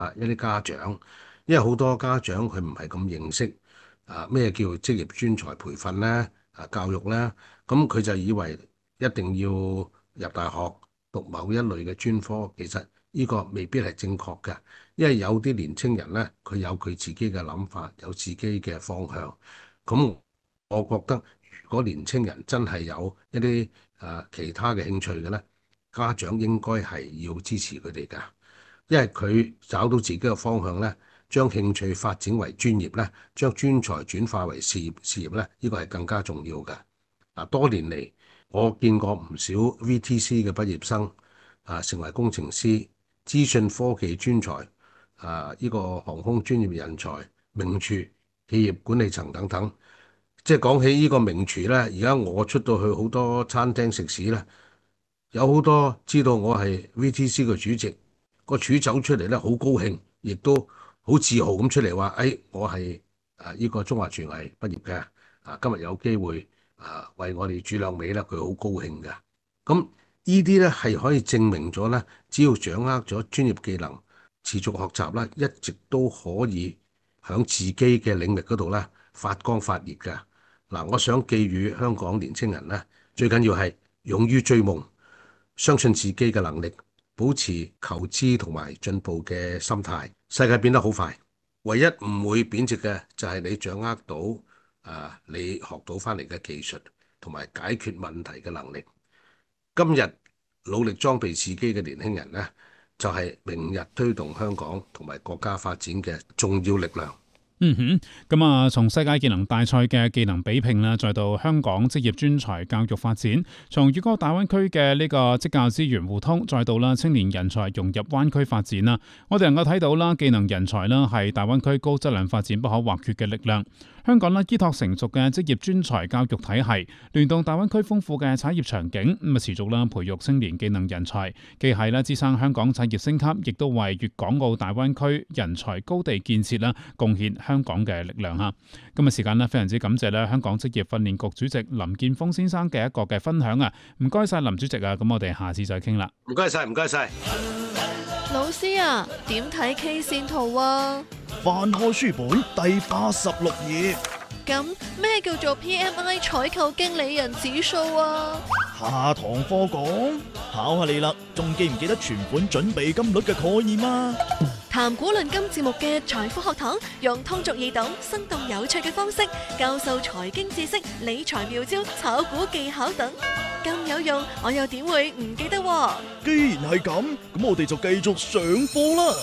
一啲家長，因為好多家長佢唔係咁認識咩叫職業專才培訓咧教育咧，咁佢就以為一定要入大學讀某一類嘅專科，其實呢個未必係正確嘅，因為有啲年青人咧佢有佢自己嘅諗法，有自己嘅方向。咁我覺得如果年青人真係有一啲其他嘅興趣嘅咧，家長應該係要支持佢哋㗎。因為佢找到自己嘅方向咧，將興趣發展為專業咧，將專才轉化為事業咧，呢個係更加重要嘅。多年嚟我見過唔少 VTC 嘅畢業生成為工程師、資訊科技專才呢個航空專業人才、名廚、企業管理層等等。即係講起呢個名廚咧，而家我出到去好多餐廳食肆咧，有好多知道我係 VTC 嘅主席。個廚走出嚟咧，好高興，亦都好自豪咁出嚟話：我係呢個中華廚藝畢業嘅，今日有機會為我哋煮兩味咧，佢好高興嘅。咁呢啲咧係可以證明咗咧，只要掌握咗專業技能，持續學習咧，一直都可以喺自己嘅領域嗰度咧發光發熱嘅。我想寄語香港年青人咧，最緊要係勇於追夢，相信自己嘅能力。保持求知同埋進步嘅心態。世界變得好快，唯一唔會貶值嘅就係你掌握到你學到翻嚟嘅技術同埋解決問題嘅能力。今日努力裝備自己嘅年輕人呢，就係明日推動香港同埋國家發展嘅重要力量。 咁啊，從世界技能大賽嘅技能比拼啦，再到香港職業專才教育發展，從粵港澳大灣區嘅呢個職教資源互通，再到啦青年人才融入灣區發展啦，我哋能夠睇到啦，技能人才啦係大灣區高質量發展不可或缺嘅力量。香港啦依託成熟嘅職業專才教育體系，聯動大灣區豐富嘅產業場景，咁啊持續啦培育青年技能人才，既係啦支撐香港產業升級，亦都為粵港澳大灣區人才高地建設啦貢獻香港嘅力量嚇。今日時間咧非常之感謝咧香港職業訓練局主席林健鋒先生嘅一個嘅分享啊，唔該晒林主席啊，咁我哋下次再傾啦。 唔該晒，唔該晒。 老師啊，點睇 K 線圖啊？ 翻開書本第86頁。 咁咩叫做 PMI 採購經理人指數啊？ 下堂課講，考下你啦，仲記唔記得存款準備金率嘅概念啊？ 談古論今節目嘅財富學堂，用通俗易懂、生動有趣嘅方式教授財經知識、理財妙招、炒股技巧等，咁有用，我又點會唔記得喎？ 既然係咁，咁我哋就繼續上課啦。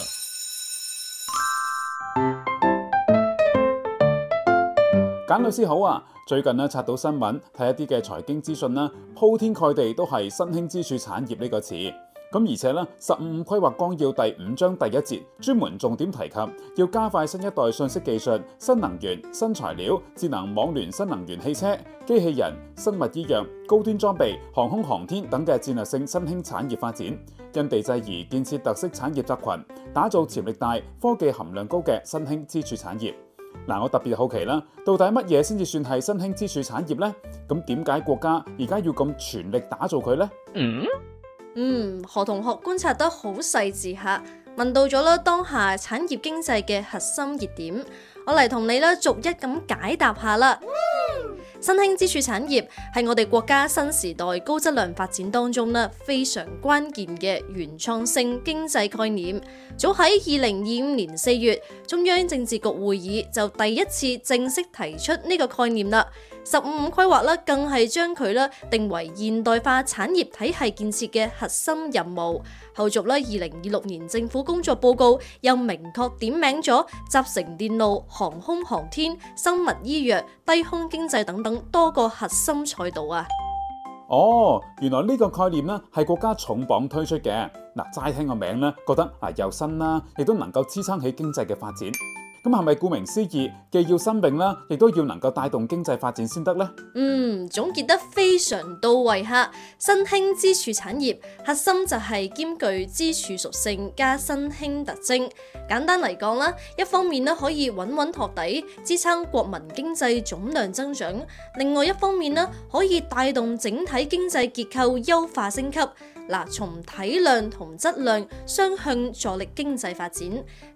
簡律師好啊！最近咧刷到新聞，睇一啲嘅財經資訊啦，鋪天蓋地都係新興支柱產業呢個詞。咁而且咧，15規劃綱要第5章第1節專門重點提及，要加快新一代信息技術、新能源、新材料、智能網聯、新能源汽車、機器人、生物醫藥、高端裝備、航空航天等嘅戰略性新興產業發展，因地制宜建設特色產業集群，打造潛力大、科技含量高嘅新興支柱產業。我特別好奇啦，到底乜嘢先至算係新興支柱產業呢？咁點解國家而家要咁全力打造佢呢？ 何同學觀察得好細緻下，問到咗啦當下產業經濟嘅核心熱點，我嚟同你啦逐一咁解答下啦。新興支柱產業係我哋國家新時代高質量發展當中咧非常關鍵嘅原創性經濟概念。早喺2025年4月，中央政治局會議就第一次正式提出呢個概念啦。15規劃咧更係將佢咧定為現代化產業體系建設嘅核心任務。後續咧2026年政府工作報告又明確點名咗集成電路、航空航天、生物醫藥、低空經濟等等多個核心賽道啊！ 原來呢個概念咧係國家重磅推出嘅。齋聽個名咧，覺得又新啦，亦都能夠支撐起經濟嘅發展。咁係咪顧名思義，既要新穎啦，亦都要能夠帶動經濟發展先得呢？ 總結得非常到位哈！新興支柱產業核心就係兼具支柱屬性加新興特徵。簡單嚟講啦，一方面咧可以穩穩托底，支撐國民經濟總量增長；另外一方面咧可以帶動整體經濟結構優化升級。從體量同質量雙向助力經濟發展，